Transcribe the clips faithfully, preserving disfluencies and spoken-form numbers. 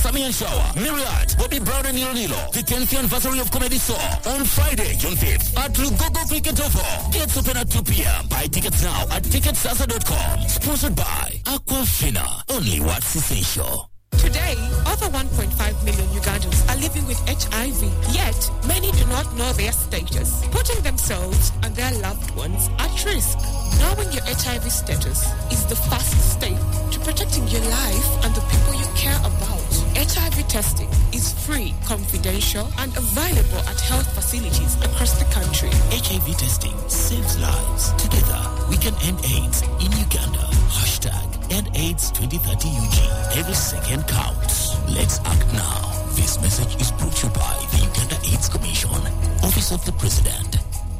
Sammy and Shower, Myriad, Bobby Brown and Ilonilo. The tenth anniversary of Comedy Store on Friday, June fifth at Lugogo Cricket Oval. Gates open at two p.m. Buy tickets now at ticketsasa dot com. Sponsored by Aquafina. Only what's essential. Today, over one point five million Ugandans are living with H I V, yet many do not know their status, putting themselves and their loved ones at risk. Knowing your H I V status is the first step to protecting your life and the people you care about. H I V testing is free, confidential, and available at health facilities across the country. H I V testing saves lives. Together, we can end AIDS in Uganda. Hashtag End AIDS twenty thirty U G. Every second counts. Let's act now. This message is brought to you by the Uganda AIDS Commission, Office of the President.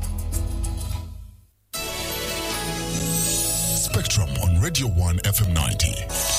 Spectrum on Radio one F M ninety.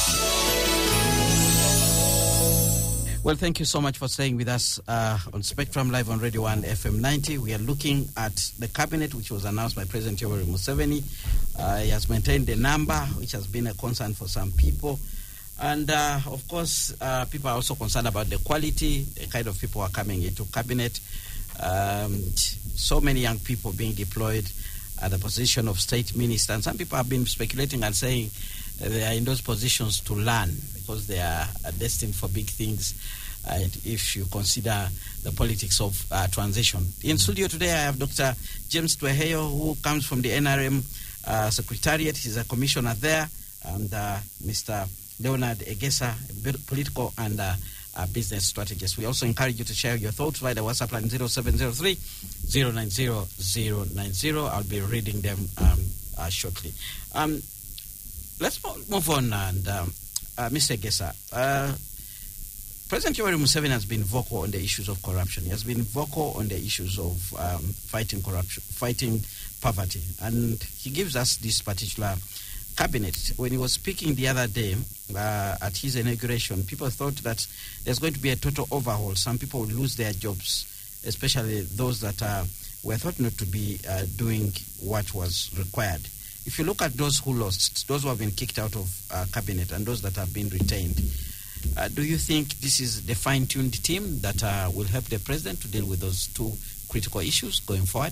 Well, thank you so much for staying with us uh, on Spectrum Live on Radio one F M ninety. We are looking at the cabinet, which was announced by President Yoweri Museveni. Uh, he has maintained the number, which has been a concern for some people. And, uh, of course, uh, people are also concerned about the quality, the kind of people who are coming into cabinet. Um, so many young people being deployed at the position of state minister. And some people have been speculating and saying uh, they are in those positions to learn because they are uh, destined for big things. Uh, if you consider the politics of uh, transition. In studio today, I have Doctor James Tweheyo, who comes from the N R M uh, Secretariat. He's a commissioner there. And uh, Mister Leonard Egesa, political and uh, uh, business strategist. We also encourage you to share your thoughts via the WhatsApp line zero seven zero three, zero nine zero, zero nine zero. I'll be reading them um, uh, shortly. Um, let's move on. And um, uh, Mister Egesa, uh, President Yoweri Museveni has been vocal on the issues of corruption. He has been vocal on the issues of um, fighting corruption, fighting poverty. And he gives us this particular cabinet. When he was speaking the other day uh, at his inauguration, people thought that there's going to be a total overhaul. Some people would lose their jobs, especially those that uh, were thought not to be uh, doing what was required. If you look at those who lost, those who have been kicked out of uh, cabinet and those that have been retained, Uh, do you think this is the fine-tuned team that uh, will help the president to deal with those two critical issues going forward?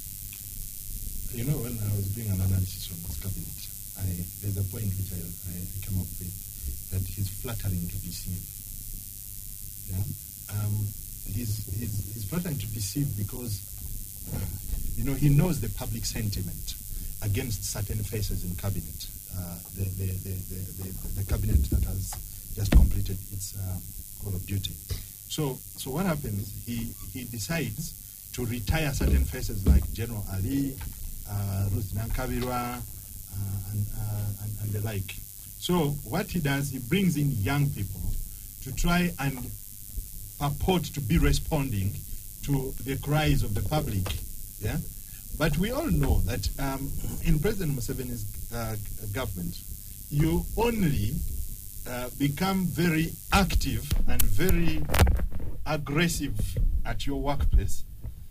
You know, when I was doing an analysis of this cabinet, I, there's a point which I, I came up with that he's flattering to deceive. Yeah, um, he's, he's, he's flattering to deceive because, uh, you know, he knows the public sentiment against certain faces in cabinet. Uh, the, the, the, the, the, the cabinet that has just completed its uh, call of duty. So, so what happens? He he decides to retire certain faces like General Ali, uh, Ruth Nankabirwa, uh, and, uh, and and the like. So, what he does, he brings in young people to try and purport to be responding to the cries of the public. Yeah, but we all know that um, in President Museveni's uh, government, you only Uh, become very active and very aggressive at your workplace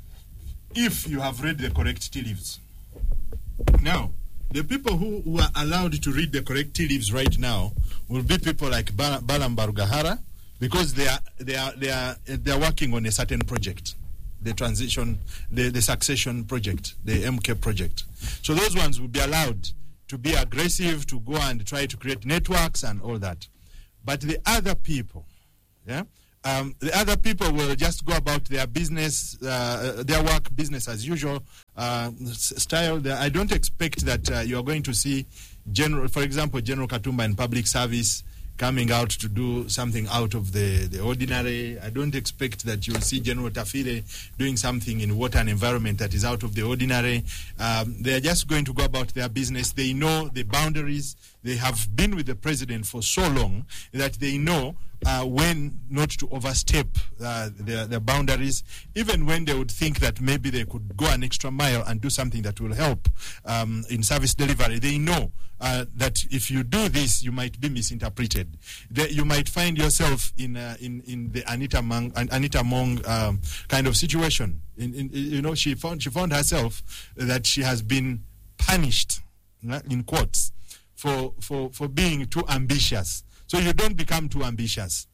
if you have read the correct tea leaves. Now, the people who, who are allowed to read the correct tea leaves right now will be people like ba- Balaam Barugahara, because they are they are they are they are working on a certain project, the transition, the, the succession project, the M K project. So those ones will be allowed to be aggressive, to go and try to create networks and all that. But the other people, yeah, um, the other people will just go about their business, uh, their work, business as usual uh, style. I don't expect that uh, you are going to see, General, for example, General Katumba in public service coming out to do something out of the, the ordinary. I don't expect that you'll see General Tafile doing something in water and environment that is out of the ordinary. Um, they are just going to go about their business. They know the boundaries. They have been with the president for so long that they know uh, when not to overstep uh, their, their boundaries, even when they would think that maybe they could go an extra mile and do something that will help um, in service delivery. They know uh, that if you do this, you might be misinterpreted. They, you might find yourself in uh, in in the Anita Mong, Anita Mong um, kind of situation. In, in, you know, she found she found herself that she has been punished, uh, in quotes, for, for, for being too ambitious. So you don't become too ambitious.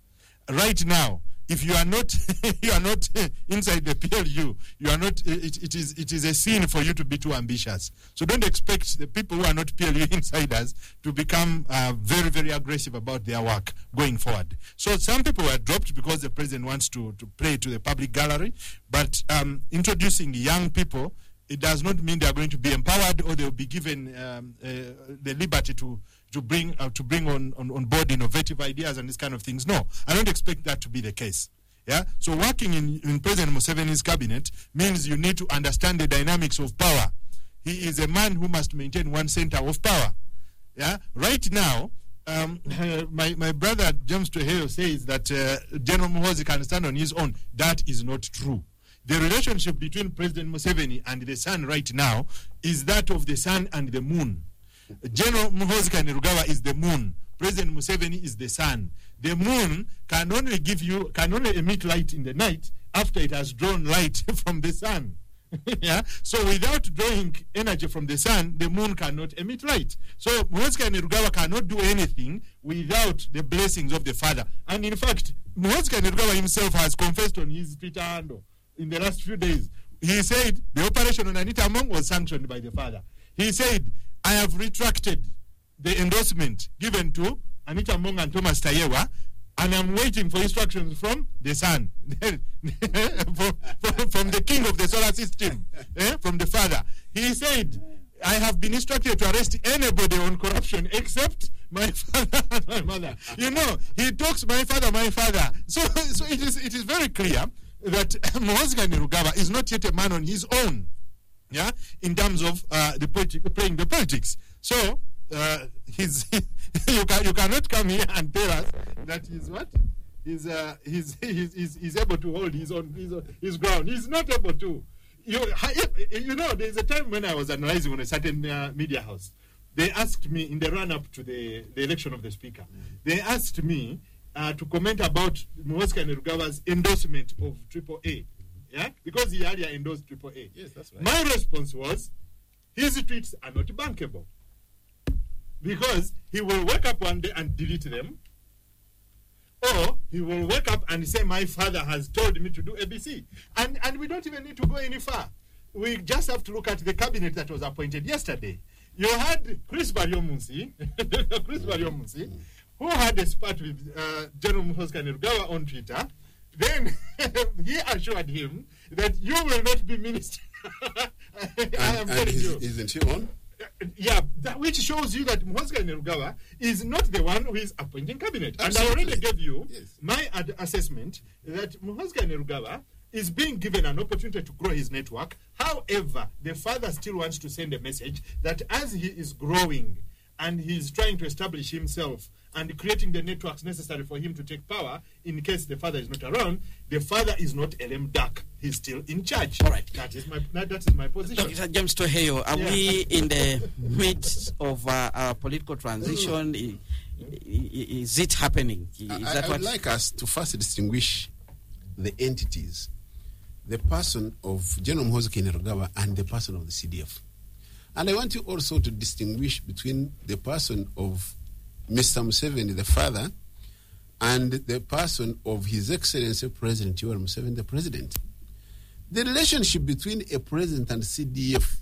right now, if you are not you are not inside the P L U, you are not. It, it is it is a sin for you to be too ambitious. So don't expect the people who are not P L U insiders to become uh, very very aggressive about their work going forward. So some people were dropped because the president wants to to play to the public gallery. But um, introducing young people, it does not mean they are going to be empowered or they will be given um, uh, the liberty to. to bring uh, to bring on, on, on board innovative ideas and these kind of things. No, I don't expect that to be the case. Yeah. So working in, in President Museveni's cabinet means you need to understand the dynamics of power. He is a man who must maintain one center of power. Yeah. Right now, um, my, my brother James Tweheyo says that uh, General Muhoozi can stand on his own. That is not true. The relationship between President Museveni and the sun right now is that of the sun and the moon. General Muhoozi Kainerugaba is the moon. President Museveni is the sun. The moon can only give you, can only emit light in the night after it has drawn light from the sun. Yeah. So without drawing energy from the sun, the moon cannot emit light. So Muhoozi Kainerugaba cannot do anything without the blessings of the Father. And in fact, Muhoozi Kainerugaba himself has confessed on his Twitter handle in the last few days. He said the operation on Anita Among was sanctioned by the Father. He said, I have retracted the endorsement given to Anita Among and Thomas Tayewa, and I'm waiting for instructions from the sun, from, from, from the king of the solar system, eh, from the Father. He said, I have been instructed to arrest anybody on corruption except my father and my mother. You know, he talks my father, my father. So, so it is it is very clear that Muhoozi Kainerugaba is not yet a man on his own. Yeah, in terms of uh, the politi- playing the politics. So uh, he's you can you cannot come here and tell us that he's what he's uh, he's, he's he's he's able to hold his own his, his ground. He's not able to. You you know, there's a time when I was analyzing on a certain uh, media house. They asked me in the run up to the, the election of the speaker. They asked me uh, to comment about Muhoozi Kainerugaba's endorsement of Triple A. Yeah, because he earlier endorsed Triple A. Yes, that's right. My response was, his tweets are not bankable. Because he will wake up one day and delete them, or he will wake up and say, my father has told me to do A B C. And, and we don't even need to go any far. We just have to look at the cabinet that was appointed yesterday. You had Chris Baryomunsi, Chris Baryomunsi, who had a spat with uh, General Muhoozi Kainerugaba on Twitter. Then he assured him that you will not be minister. I and, am and telling is, you. Isn't he on? Yeah, that, which shows you that Muhoozi Kainerugaba is not the one who is appointing cabinet. Absolutely. And I already gave you yes. my ad- assessment that Muhoozi Kainerugaba is being given an opportunity to grow his network. However, the father still wants to send a message that as he is growing and he is trying to establish himself and creating the networks necessary for him to take power in case the father is not around, the father is not a lame duck. He's still in charge. All right. That is my that, that is my position. Doctor James Tweheyo, are Yeah. we in the midst of uh, our political transition? I- I- Is it happening? Is I, that I what? would like us to first distinguish the entities, the person of General Muhoozi Kainerugaba and the person of the C D F. And I want you also to distinguish between the person of Mister Museveni, the father, and the person of His Excellency President Yoweri Museveni, the president. The relationship between a president and C D F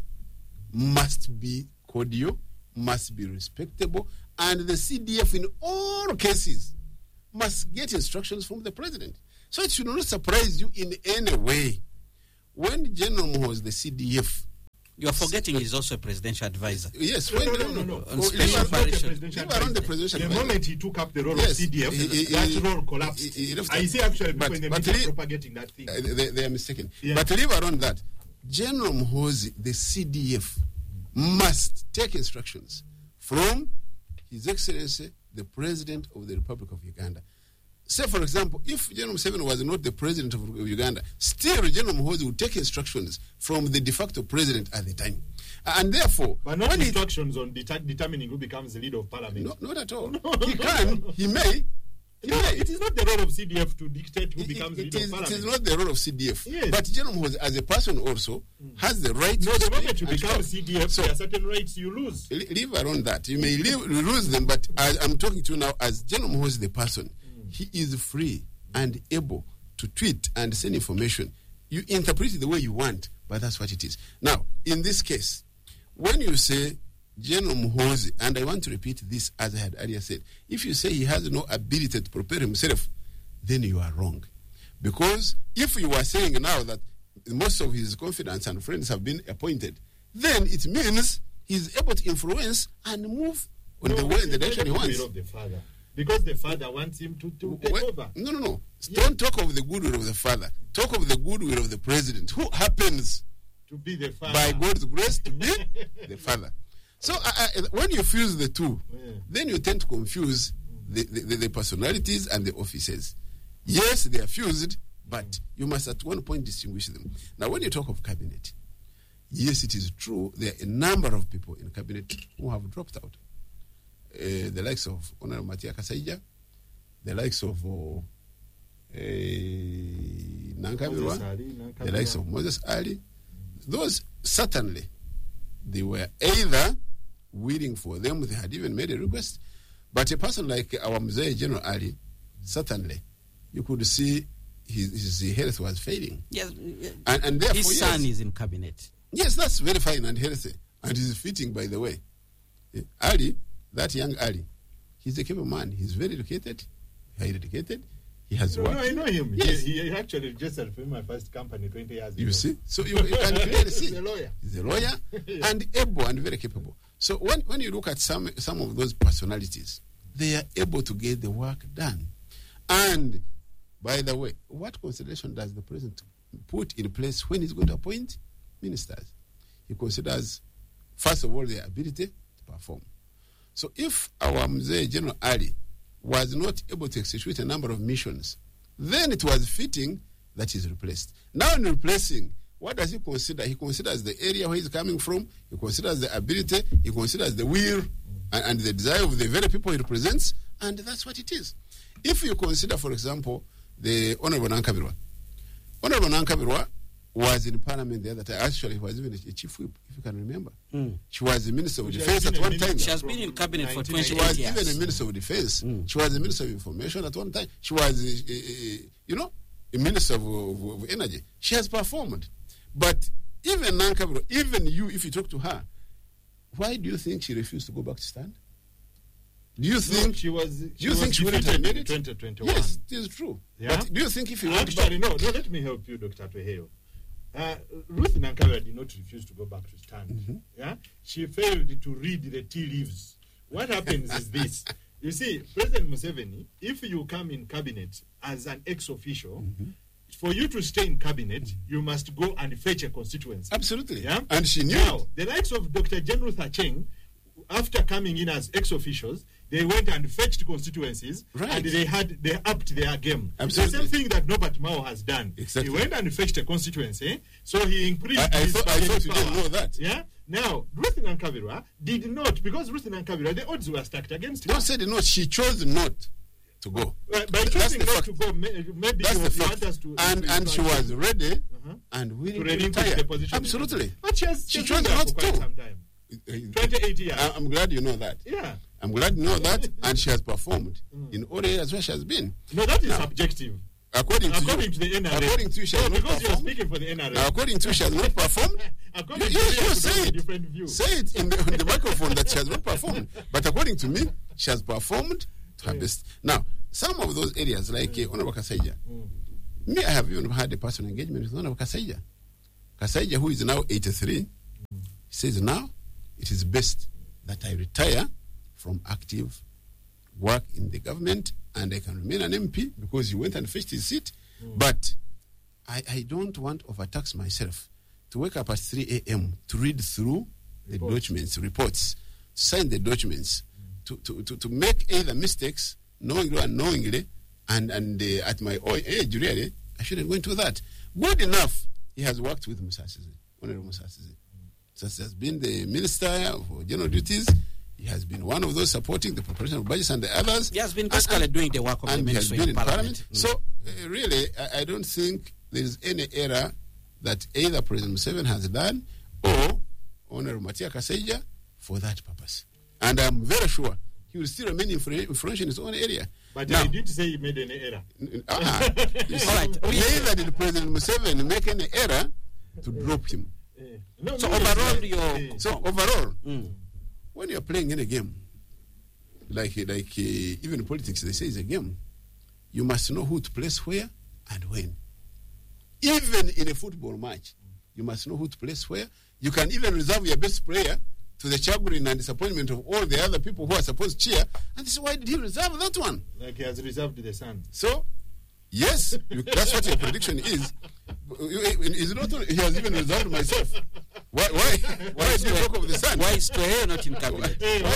must be cordial, must be respectable, and the C D F in all cases must get instructions from the president. So it should not surprise you in any way. When General Muhoozi, the C D F, You're forgetting he's also a presidential advisor. yes, No, when no, the- no, no, no. On Oh, special he was not a operation. presidential He was on the advisor. presidential The advisor. moment he took up the role Yes, of C D F, he- he- that he- role collapsed. he- he left I that. see actually people But- in the but media he- propagating that thing. Uh, they, they are mistaken. Yeah. But leave around that, General Muhoozi, the C D F, must take instructions from His Excellency, the President of the Republic of Uganda. Say, for example, if General Museveni was not the President of Uganda, still General Muhoozi would take instructions from the de facto President at the time. And therefore, But not when he- instructions on deta- determining who becomes the leader of parliament. no, not at all. He can, he may. He No, may. it is not the role of C D F to dictate who It- becomes it leader is, of it parliament. is not the role of C D F. Yes. But General Muhoozi, as a person also, has the right No, to the speak moment you and become talk. C D F, So- there are certain rights you lose. Li- Leave around that. You may leave, lose them, but as I'm talking to you now as General Muhoozi, the person, he is free and able to tweet and send information. You interpret it the way you want, but that's what it is. Now, in this case, when you say General Muhoozi, and I want to repeat this as I had earlier said, if you say he has no ability to prepare himself, then you are wrong. Because if you are saying now that most of his confidants and friends have been appointed, then it means he's able to influence and move on no, the way in the direction he wants. Of the father. Because the father wants him to, to take well, over. No, no, no. Yeah. Don't talk of the goodwill of the father. Talk of the goodwill of the president, who happens to be the father. By God's grace to be the father. So uh, uh, when you fuse the two, yeah. then you tend to confuse the, the, the personalities and the offices. Yes, they are fused, but mm. you must at one point distinguish them. Now, when you talk of cabinet, yes, it is true, there are a number of people in cabinet who have dropped out. Uh, the likes of Honorable Matia Kasaija, the likes of uh, uh, Nankabirwa, the likes of Moses Ali. Those certainly, they were either waiting for them, they had even made a request, but a person like our Mzee General Ali, certainly, you could see his, his health was failing. Yes, and, and therefore, his son yes, is in cabinet. Yes, that's very fine and healthy, and he's fitting, by the way. Ali, that young Ali, he's a capable man. He's very educated, highly educated. He has no, worked. No, I know him. Yes. He, he actually registered for my first company twenty years ago. You see? So you, you can clearly see. He's a lawyer. He's a lawyer yeah. and able and very capable. So when, when you look at some, some of those personalities, they are able to get the work done. And, by the way, what consideration does the president put in place when he's going to appoint ministers? He considers, first of all, their ability to perform. So if our Mzee General Ali was not able to execute a number of missions, then it was fitting that he's replaced. Now in replacing, what does he consider? He considers the area where he's coming from, he considers the ability, he considers the will and, and the desire of the very people he represents, and that's what it is. If you consider, for example, the Honorable Nankabirwa, Honorable Nankabirwa was in Parliament the other time. Actually, he was even a chief whip, if you can remember. Mm. She was the Minister of she Defense at one time. She has been in cabinet for twenty She years. was even a Minister of Defense. Mm. She was a Minister of Information at one time. She was, a, a, a, you know, a Minister of, of, of Energy. She has performed. But even Nankabirwa, even you, if you talk to her, why do you think she refused to go back to stand? Do you think no, she was? Do she you was think she would have made it? twenty twenty-one. Yes, it is true. Yeah? But do you think if you went actually back, no, no? Let me help you, Doctor Tweheyo. Uh, Ruth Nankabirwa did not refuse to go back to stand. Mm-hmm. Yeah, she failed to read the tea leaves. What happens is this: you see, President Museveni, if you come in cabinet as an ex-official. Mm-hmm. For you to stay in cabinet, you must go and fetch a constituency. Absolutely. Yeah? And she knew. Now, the likes of Doctor General Thacheng, after coming in as ex-officials, they went and fetched constituencies, right. and they had they upped their game. Absolutely. The same thing that Norbert Mao has done. Exactly. He went and fetched a constituency, so he increased I, I his thought, I thought you power. didn't know that. Yeah. Now, Ruth Nankabirwa did not, because Ruth Nankabirwa, the odds were stacked against her. Don't say no. She chose not to go. Uh, by choosing not to go, maybe that's you, the you fact. want us to. And to and she was ready uh-huh. and willing to to retire. the position. Absolutely. But she has she she chose been there not for quite to. some time. twenty-eight years. I, I'm glad you know that. Yeah. I'm glad you know that, and she has performed mm. in all areas where she has been. No, that is now, subjective. According to according you, to the N R A. According to you, she has no, not because performed. You're speaking for the N R A. Now, according to you, she has not performed. according you, to you, you, you say it. Different view. Say it in the, in the microphone that she has not performed. But according to me, she has performed to her yeah. best. Now, some of those areas, like yeah. uh, Honorable Kasaija, mm. me, I have even had a personal engagement with Honorable Kasaija. Kasaija, who is now eighty-three, mm. says now it is best that I retire from active work in the government and I can remain an M P because he went and fetched his seat. Mm. But I, I don't want to overtax myself to wake up at three a.m. to read through the reports. documents, reports, sign the documents, mm. to, to, to, to make either mistakes, knowingly or unknowingly, and, and uh, at my age, really, I shouldn't go into that. Good enough, he has worked with Musa Asisi, Honorable Musa Asisi. Musa has been the Minister for General Duties. He has been one of those supporting the preparation of budgets and the others. He has been basically and, doing the work of and the ministry he has been in Parliament. Parliament. Mm. So, uh, really, I, I don't think there is any error that either President Museveni has done or Honorable Matia Kasaija for that purpose. And I'm very sure he will still remain influ- influential in his own area. But Now, I didn't say he made any error. ah, you see, neither did President Museveni make any error to drop him. Uh, no, So no, overall, it's your- like, uh, So overall, Mm. when you're playing in a game, like like uh, even in politics, they say it's a game. You must know who to place where and when. Even in a football match, you must know who to place where. You can even reserve your best player to the chagrin and disappointment of all the other people who are supposed to cheer. And this is why did he reserve that one? like he has reserved the sun. So, yes, you, that's what your prediction is. Is not only, he has even reserved myself. Why? Why? Why do you talk of the sun? Why is Toheo not in cabinet?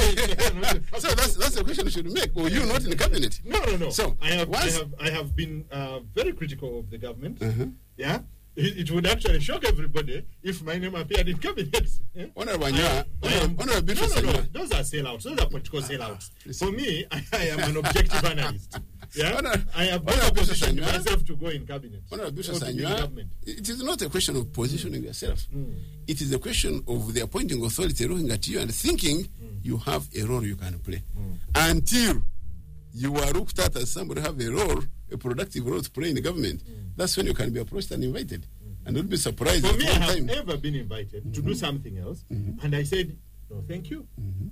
So that's that's the question you should make. Or you not in the cabinet? No, no, no. So, I have, I once- have, I have been uh, very critical of the government. Uh-huh. Yeah, it, it would actually shock everybody if my name appeared in cabinet. Yeah? Honorable I Nya, am- I am- Honorable no, Beatrice no, no. Anya. Those are sellouts. Those are political sellouts. listen. For me, I, I am an objective analyst. Yeah, Honor- I have Honorable not Beatrice positioned Anya. myself to go in cabinet. Honorable or Beatrice to be in Anya, government. it is not a question of positioning yourself. It is a question of the appointing authority looking at you and thinking you have a role you can play. Until you are looked at as somebody have a role, a productive role to play in the government, that's when you can be approached and invited. And don't be surprised For at me, I one have time. ever been invited to do something else, and I said, no, thank you.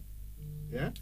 Yeah?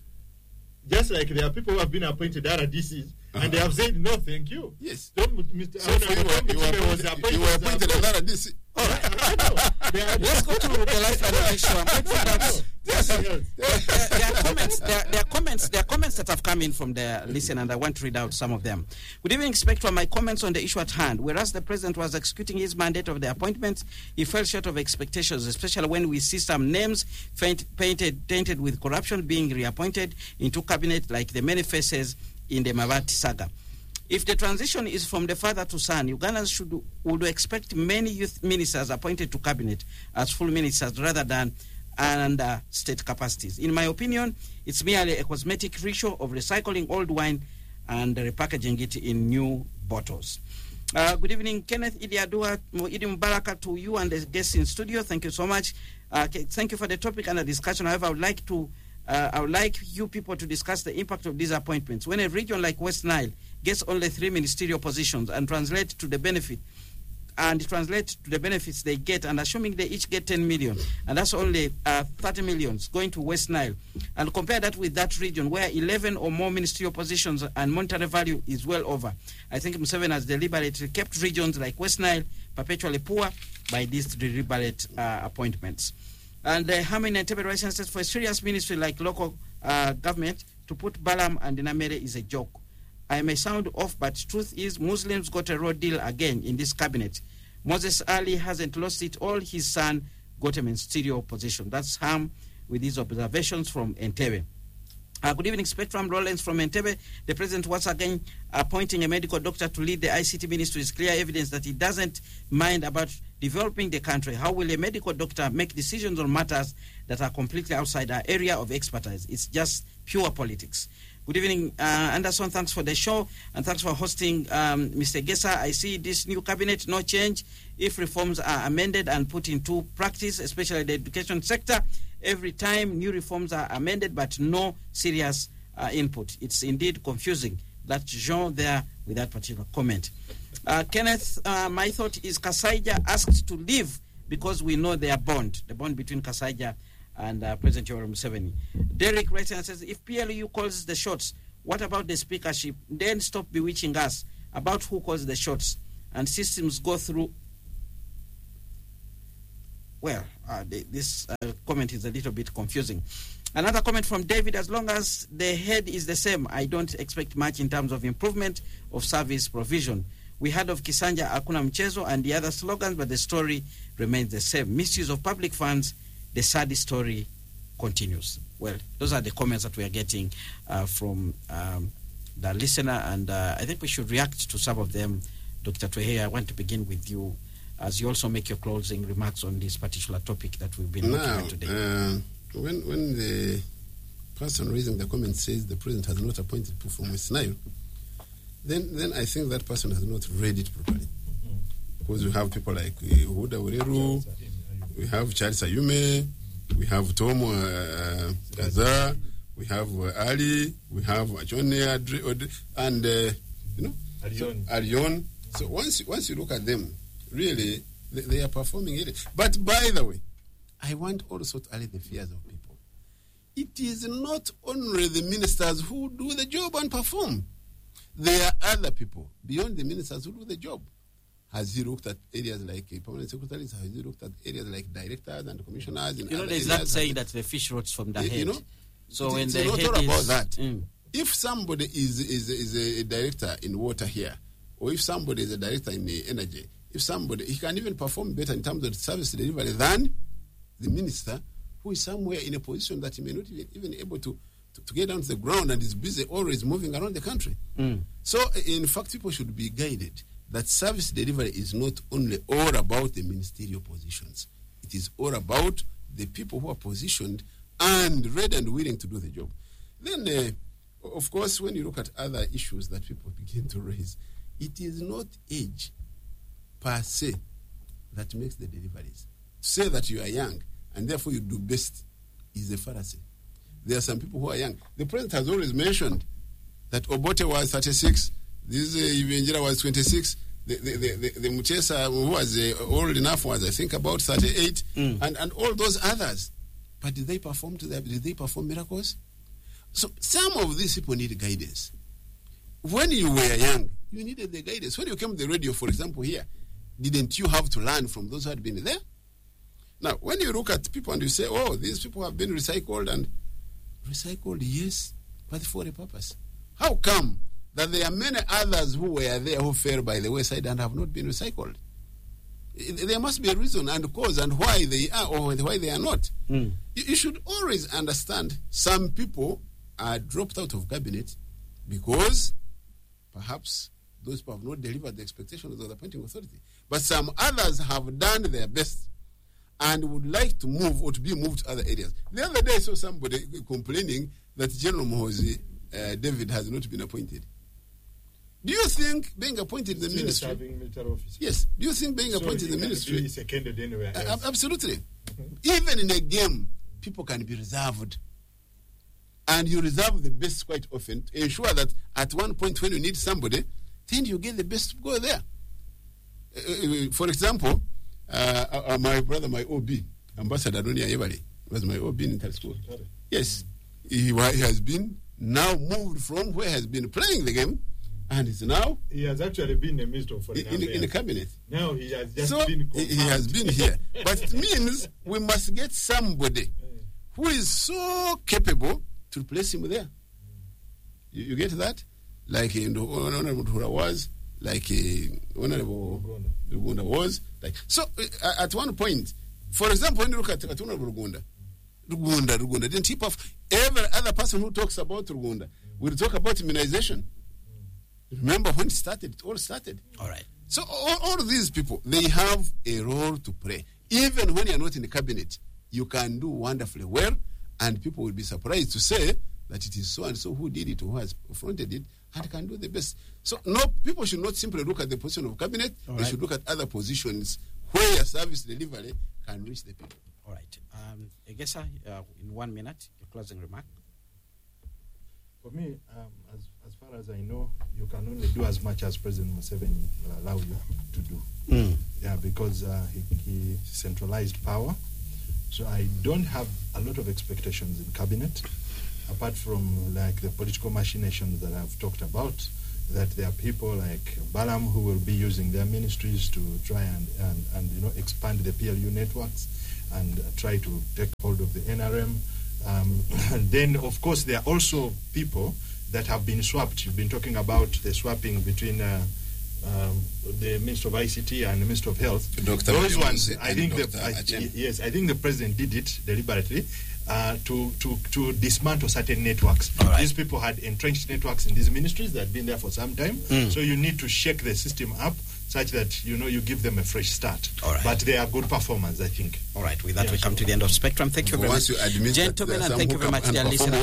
Just like there are people who have been appointed R D Cs, and they have said, no, thank you. Yes. Don't, Mister So for you, were- you, were was appointed, you were appointed as another D C. I know. They are- Let's go to the lifeline issue. I'm waiting for that. Something else. there, there are comments. There, there are comments. There are comments that have come in from the listener, and I want to read out some of them. Good evening, Spectrum. My comments on the issue at hand. Whereas the president was executing his mandate of the appointment, he fell short of expectations, especially when we see some names faint, painted, tainted with corruption being reappointed into cabinet, like the many faces in the Mavati saga. If the transition is from the father to son, Ugandans should would expect many youth ministers appointed to cabinet as full ministers rather than under state capacities. In my opinion, it's merely a cosmetic ritual of recycling old wine and repackaging it in new bottles. Uh, good evening, Kenneth Idiadua, Idi Mubaraka, to you and the guests in studio. Thank you so much. Uh, thank you for the topic and the discussion. However, I would like to Uh, I would like you people to discuss the impact of these appointments. When a region like West Nile gets only three ministerial positions and translate to the benefit, and translate to the benefits they get, and assuming they each get ten million, and that's only uh, thirty millions going to West Nile, and compare that with that region where eleven or more ministerial positions and monetary value is well over. I think Museveni has deliberately kept regions like West Nile perpetually poor by these deliberate uh, appointments. And uh, how many Entebbe Rice says for a serious ministry like local uh, government to put Balam and Dinamere is a joke. I may sound off, but truth is Muslims got a raw deal again in this cabinet. Moses Ali hasn't lost it all. His son got a ministerial position. That's Ham with his observations from Entebbe. Uh, good evening, Spectrum. Rollins from Entebbe. The president once again appointing a medical doctor to lead the I C T ministry is clear evidence that he doesn't mind about developing the country. How will a medical doctor make decisions on matters that are completely outside our area of expertise? It's just pure politics. Good evening, uh, Anderson. Thanks for the show, and thanks for hosting um, Mister Gesa. I see this new cabinet, no change. If reforms are amended and put into practice, especially the education sector, every time new reforms are amended, but no serious uh, input. It's indeed confusing. That's Jean there with that particular comment. Uh, Kenneth, uh, my thought is Kasaija asked to leave because we know their bond, the bond between Kasaija and uh, President Yoweri Museveni. Derek writes and says, if P L U calls the shots, what about the speakership? Then stop bewitching us about who calls the shots, and systems go through. Well, uh, the, this uh, comment is a little bit confusing. Another comment from David, as long as the head is the same, I don't expect much in terms of improvement of service provision. We heard of Kisanja Akuna Mchezo and the other slogans, but the story remains the same. Misuse of public funds, the sad story continues. Well, those are the comments that we are getting uh, from um, the listener, and uh, I think we should react to some of them. Doctor Twehe, I want to begin with you, as you also make your closing remarks on this particular topic that we've been looking Now, at today. Uh, when, when the person raising the comment says the president has not appointed people from West Nile, then, then I think that person has not read it properly. Because we have people like uh, Huda Ureru, we have Charles Ayume, we have Tom uh, Gaza, we have uh, Ali, we have uh, John Adri, Odri, and uh, you know, Arion. So, Arion. So once once you look at them, really they, they are performing it. But by the way, I want also to allay the fears of people. It is not only the ministers who do the job and perform. There are other people beyond the ministers who do the job. Has he looked at areas like uh, permanent secretaries? Has he looked at areas like directors and commissioners? In you know, other there's areas? that saying that the fish rots from the You- head. you know, so it- when it's the not head all is, about that. Mm. If somebody is, is, is a director in water here, or if somebody is a director in the energy, if somebody, he can even perform better in terms of service delivery than the minister who is somewhere in a position that he may not even, even able to, to, to get down to the ground and is busy always moving around the country. Mm. So, in fact, people should be guided that service delivery is not only all about the ministerial positions. It is all about the people who are positioned and ready and willing to do the job. Then, uh, of course, when you look at other issues that people begin to raise, it is not age per se that makes the deliveries. To say that you are young and therefore you do best is a fallacy. There are some people who are young. The president has always mentioned that Obote was thirty-six, this uh, Ivenjira was twenty-six, the, the, the, the, the Mutesa who was uh, old enough was, I think, about thirty-eight, Mm. and, and all those others. But did they perform to them? Did they perform miracles? So some of these people need guidance. When you were young, you needed the guidance. When you came to the radio, for example, here, didn't you have to learn from those who had been there? Now, when you look at people and you say, oh, these people have been recycled, and recycled, yes, but for a purpose. How come that there are many others who were there who fell by the wayside and have not been recycled? There must be a reason and cause and why they are or why they are not. Mm. You, you should always understand some people are dropped out of cabinet because perhaps those people have not delivered the expectations of the appointing authority. But some others have done their best and would like to move or to be moved to other areas. The other day I saw somebody complaining that General Mohozi uh, David has not been appointed. Do you think being appointed in the Still ministry... serving military officer. Yes. Do you think being So appointed in he the can ministry... be seconded anywhere Uh, else. absolutely. Even in a game, people can be reserved. And you reserve the best quite often to ensure that at one point when you need somebody, then you get the best to go there. Uh, for example, uh, uh, my brother, my O B, Ambassador Donia Yebali, was my O B in inter school. Yes. He, wa- he has been now moved from where he has been playing the game and is now He has actually been the Minister of Foreign in, in, in the Affairs. cabinet. Now he has just So been he, he confirmed. has been here. But it means we must get somebody who is so capable to replace him there. You, you get that? Like in the Honorable Hura was, like uh, Honorable Rugunda was. Like so. Uh, at one point, for example, when you look at, at Honorable Rugunda, Rugunda, Rugunda, didn't tip off every other person who talks about Rugunda will talk about immunization. Remember when it started? It all started. All right. So all, all these people, they have a role to play. Even when you're not in the cabinet, you can do wonderfully well, and people will be surprised to say that it is so and so who did it, who has fronted it, and can do the best. So no, people should not simply look at the position of cabinet. All they right. should look at other positions where service delivery can reach the people. All right. Um, Egesa, uh, in one minute, your closing remark. For me, um, as, as far as I know, you can only do as much as President Museveni will allow you to do. Mm. Yeah, because uh, he, he centralized power. So I don't have a lot of expectations in cabinet, apart from like the political machinations that I've talked about, that there are people like Balaam who will be using their ministries to try and, and, and you know, expand the P L U networks and uh, try to take hold of the N R M. Um, and then, of course, there are also people that have been swapped. You've been talking about the swapping between uh, um, the Minister of I C T and the Minister of Health. Doctor Those Williams ones, and I think, the, Doctor I, Achem. yes, I think the president did it deliberately uh, to, to, to dismantle certain networks. All right. These people had entrenched networks in these ministries that had been there for some time. Mm. So you need to shake the system up such that, you know, you give them a fresh start. All right. But they are good performers, I think. All right. With that, Yeah, we come so- to the end of Spectrum. Thank you very Once much, you admit that gentlemen, there are and some thank who you very come much, and dear perform listeners.